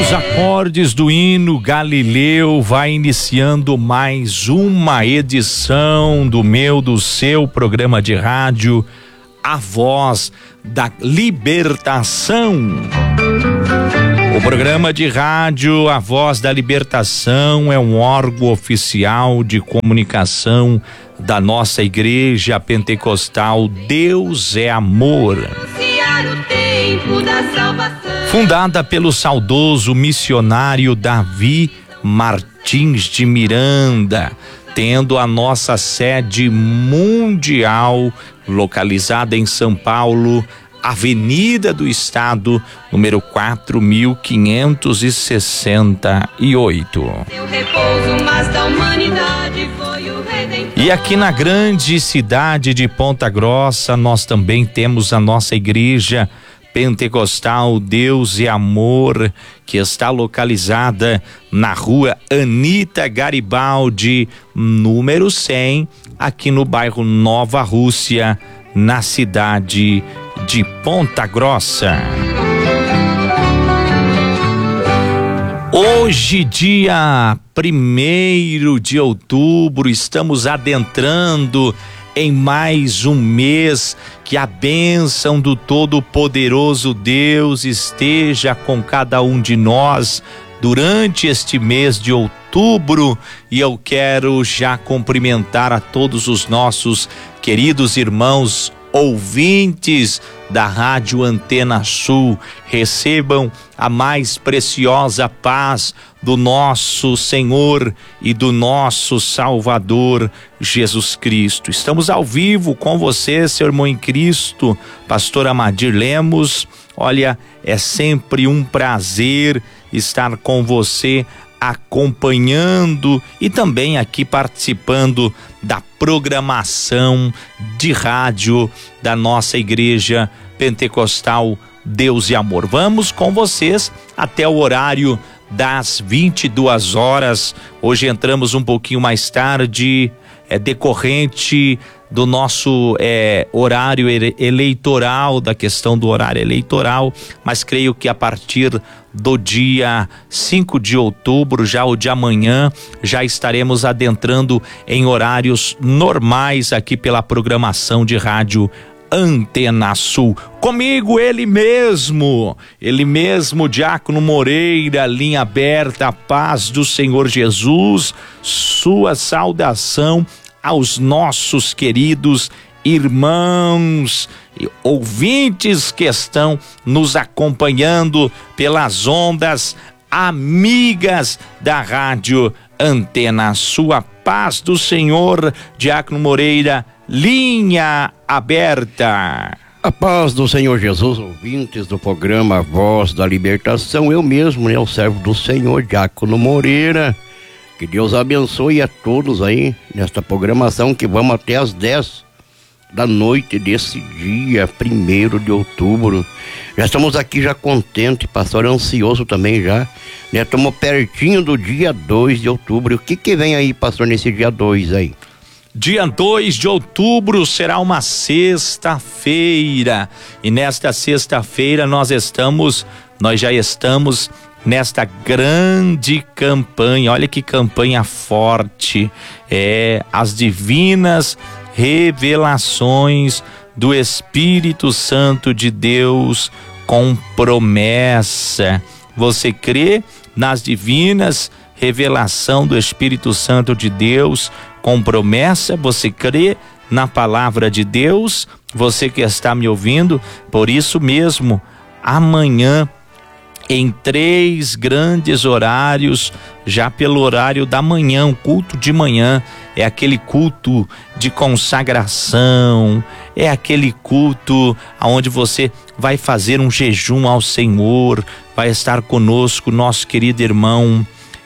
Aos acordes do hino Galileu vai iniciando mais uma edição do seu programa de rádio, A Voz da Libertação. O programa de rádio A Voz da Libertação é um órgão oficial de comunicação da nossa Igreja Pentecostal Deus é Amor. Fundada pelo saudoso missionário Davi Martins de Miranda, tendo a nossa sede mundial localizada em São Paulo, Avenida do Estado, número 4568. E aqui na grande cidade de Ponta Grossa, nós também temos a nossa igreja Pentecostal Deus e Amor, que está localizada na rua Anita Garibaldi, número 100, aqui no bairro Nova Rússia, na cidade de Ponta Grossa. Hoje, dia 1º de outubro, estamos adentrando em mais um mês. Que a bênção do Todo-Poderoso Deus esteja com cada um de nós durante este mês de outubro, e eu quero já cumprimentar a todos os nossos queridos irmãos ouvintes da Rádio Antena Sul. Recebam a mais preciosa paz do nosso Senhor e do nosso Salvador Jesus Cristo. Estamos ao vivo com você, seu irmão em Cristo, pastor Amadir Lemos. Olha, é sempre um prazer estar com você, acompanhando e também aqui participando da programação de rádio da nossa Igreja Pentecostal Deus e Amor. Vamos com vocês até o horário das 22 horas. Hoje entramos um pouquinho mais tarde, decorrente do nosso horário eleitoral, da questão do horário eleitoral, mas creio que a partir do dia 5 de outubro, já o de amanhã, já estaremos adentrando em horários normais aqui pela programação de rádio Antena Sul. Comigo ele mesmo, Diácono Moreira, linha aberta, a paz do Senhor Jesus, sua saudação aos nossos queridos irmãos e ouvintes que estão nos acompanhando pelas ondas amigas da rádio Antena Sul. A paz do Senhor, Diácono Moreira, linha aberta. A paz do Senhor Jesus, ouvintes do programa Voz da Libertação, eu mesmo, o servo do Senhor, Diácono Moreira. Que Deus abençoe a todos aí nesta programação, que vamos até às 10 da noite desse dia 1º de outubro. Já estamos aqui já contente, pastor ansioso também já, né? Estamos pertinho do dia 2 de outubro. O que vem aí, pastor, nesse dia 2 aí? Dia 2 de outubro será uma sexta-feira, e nesta sexta-feira nós já estamos nesta grande campanha. Olha que campanha forte, as divinas revelações do Espírito Santo de Deus com promessa. Você crê nas divinas revelação do Espírito Santo de Deus com promessa? Você crê na palavra de Deus? Você que está me ouvindo, por isso mesmo, amanhã, em 3 grandes horários, já pelo horário da manhã, um culto de manhã, é aquele culto de consagração, é aquele culto onde você vai fazer um jejum ao Senhor, vai estar conosco nosso querido irmão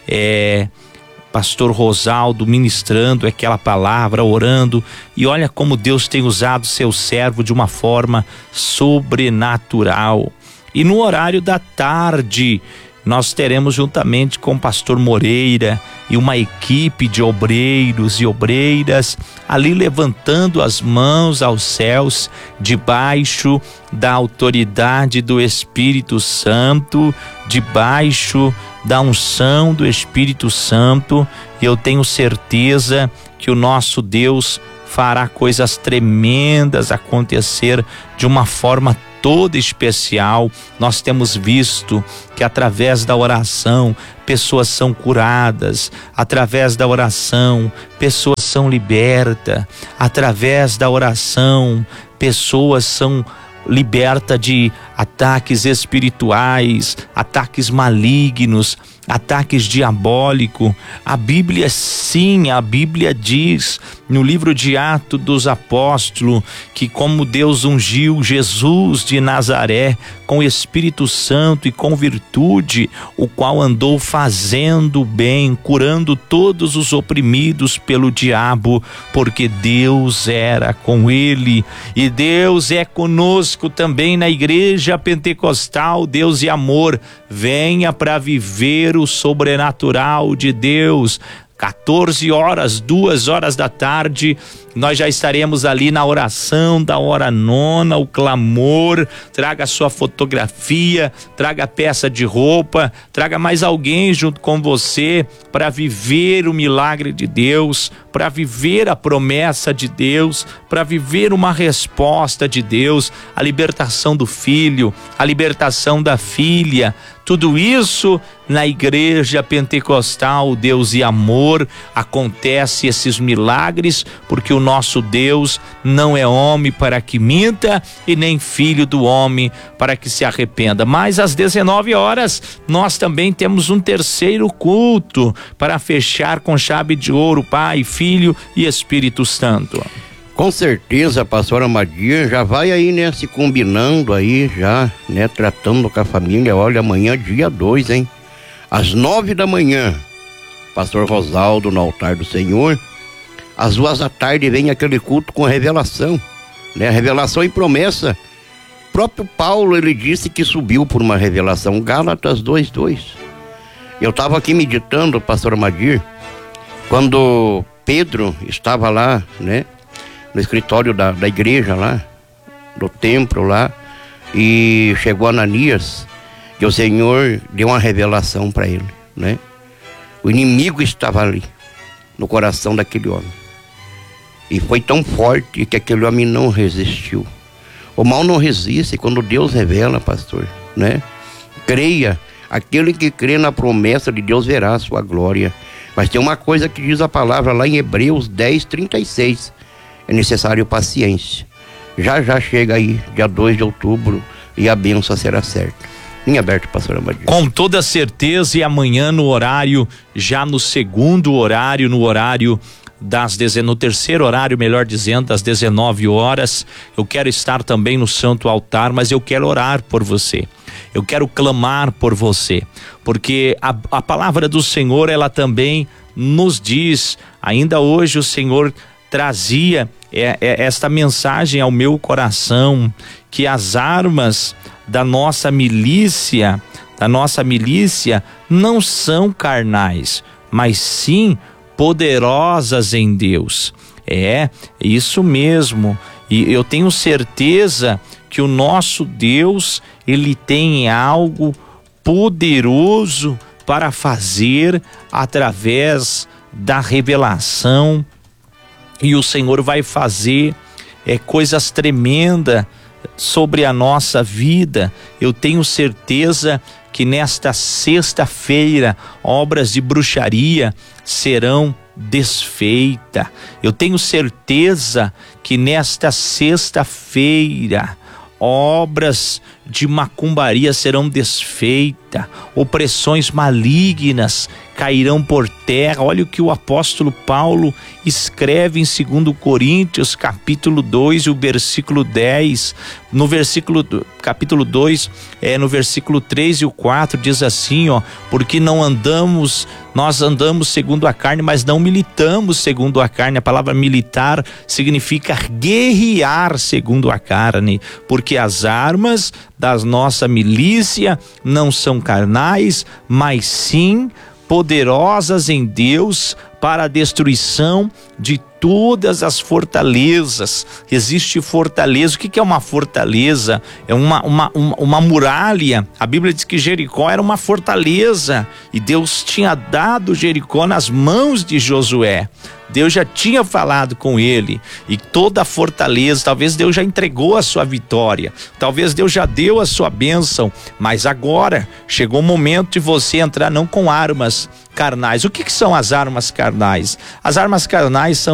pastor Rosaldo ministrando aquela palavra, orando, e olha como Deus tem usado seu servo de uma forma sobrenatural. E no horário da tarde nós teremos juntamente com o pastor Moreira e uma equipe de obreiros e obreiras ali levantando as mãos aos céus, debaixo da autoridade do Espírito Santo, debaixo da unção do Espírito Santo. E eu tenho certeza que o nosso Deus fará coisas tremendas acontecer de uma forma toda especial. Nós temos visto que através da oração pessoas são curadas, através da oração pessoas são libertas, através da oração pessoas são libertas de ataques espirituais, ataques malignos, ataques diabólicos. A Bíblia diz no livro de Atos dos Apóstolos que como Deus ungiu Jesus de Nazaré com o Espírito Santo e com virtude, o qual andou fazendo bem, curando todos os oprimidos pelo diabo, porque Deus era com ele. E Deus é conosco também na igreja pentecostal. Deus é amor. Venha para viver o sobrenatural de Deus. 14 horas, 2 horas da tarde, nós já estaremos ali na oração da hora nona, o clamor. Traga sua fotografia, traga peça de roupa, traga mais alguém junto com você para viver o milagre de Deus, para viver a promessa de Deus, para viver uma resposta de Deus, a libertação do filho, a libertação da filha. Tudo isso na igreja pentecostal Deus e Amor acontece esses milagres, porque o nosso Deus não é homem para que minta e nem filho do homem para que se arrependa. Mas às 19 horas nós também temos um terceiro culto para fechar com chave de ouro, Pai, Filho e Espírito Santo. Com certeza, pastor Amadir, já vai aí, né, se combinando aí, já, né, tratando com a família. Olha, amanhã dia 2, hein, às 9 da manhã, pastor Rosaldo no altar do Senhor. Às 2 da tarde vem aquele culto com revelação, né, revelação e promessa. O próprio Paulo, ele disse que subiu por uma revelação, Gálatas 2:2. Eu estava aqui meditando, pastor Amadir, quando Pedro estava lá, né, no escritório da igreja lá, do templo lá, e chegou Ananias, e o Senhor deu uma revelação para ele, né? O inimigo estava ali, no coração daquele homem, e foi tão forte que aquele homem não resistiu. O mal não resiste quando Deus revela, pastor, né? Creia, aquele que crê na promessa de Deus verá a sua glória. Mas tem uma coisa que diz a palavra lá em Hebreus 10:36, é necessário paciência. Já chega aí, dia 2 de outubro, e a bênção será certa. Em aberto, pastor Amadir. Com toda certeza, e amanhã no horário, já no segundo horário, no terceiro horário, melhor dizendo, às 19 horas, eu quero estar também no santo altar, mas eu quero orar por você. Eu quero clamar por você, porque a palavra do Senhor, ela também nos diz, ainda hoje o Senhor trazia esta mensagem ao meu coração, que as armas da nossa milícia não são carnais, mas sim poderosas em Deus. É isso mesmo. E eu tenho certeza que o nosso Deus, ele tem algo poderoso para fazer através da revelação. E o Senhor vai fazer coisas tremendas sobre a nossa vida. Eu tenho certeza que nesta sexta-feira obras de bruxaria serão desfeitas. Eu tenho certeza que nesta sexta-feira obras de macumbaria serão desfeitas, opressões malignas cairão por terra. Olha o que o apóstolo Paulo escreve em 2 Coríntios capítulo 2 e o versículo 10, capítulo 2, no versículo 3 e o 4 diz assim, porque nós andamos segundo a carne, mas não militamos segundo a carne. A palavra militar significa guerrear segundo a carne, porque as armas da nossa milícia não são são carnais, mas sim poderosas em Deus para a destruição de todas as fortalezas. Existe fortaleza. O que é uma fortaleza? É uma muralha. A Bíblia diz que Jericó era uma fortaleza e Deus tinha dado Jericó nas mãos de Josué. Deus já tinha falado com ele, e toda a fortaleza, talvez Deus já entregou a sua vitória, talvez Deus já deu a sua bênção, mas agora chegou o momento de você entrar não com armas carnais. O que são as armas carnais? As armas carnais são